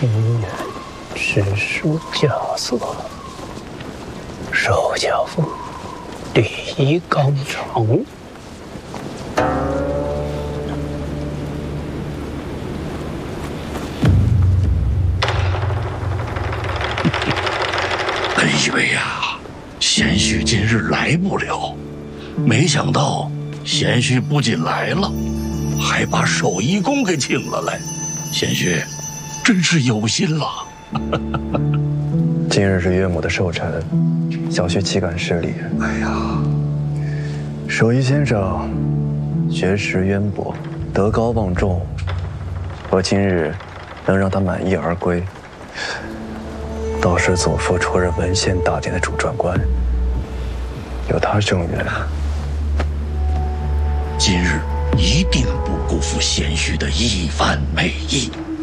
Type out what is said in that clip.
君愿直属枷锁，守教父第一纲常。 本以为呀，贤婿今日来不了，没想到贤婿不仅来了，还把守义公给请了来。贤婿，真是有心了。 今日是岳母的寿辰，小婿岂敢失礼？ 哎呀， 守义先生学识渊博，德高望重，我今日能让他满意而归，倒是祖父出任文献大典的主传官，有他证人， 今日一定不辜负贤婿的一番美意。